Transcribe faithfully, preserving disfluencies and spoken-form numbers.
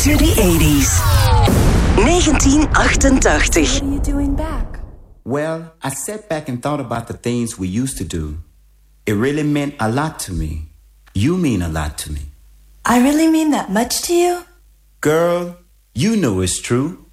to the eighties. negentien achtentachtig. What are you doing back? Well, I sat back and thought about the things we used to do. It really meant a lot to me. You mean a lot to me. I really mean that much to you? Girl, you know it's true.